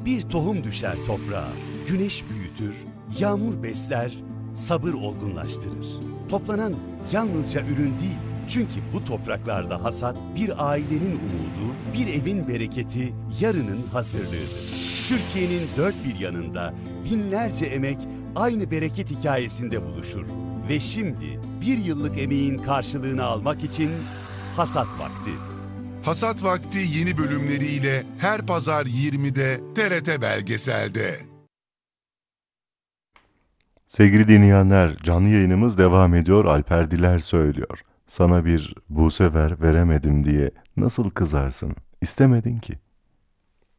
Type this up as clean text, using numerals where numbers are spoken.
Bir tohum düşer toprağa, güneş büyütür, yağmur besler, sabır olgunlaştırır. Toplanan yalnızca ürün değil, çünkü bu topraklarda hasat bir ailenin umudu, bir evin bereketi, yarının hazırlığıdır. Türkiye'nin dört bir yanında binlerce emek aynı bereket hikayesinde buluşur. Ve şimdi bir yıllık emeğin karşılığını almak için hasat vakti. Hasat Vakti yeni bölümleriyle her pazar 20'de TRT Belgesel'de. Sevgili dinleyenler, canlı yayınımız devam ediyor. Alper Diler söylüyor. Sana bir bu sefer veremedim diye nasıl kızarsın? İstemedin ki.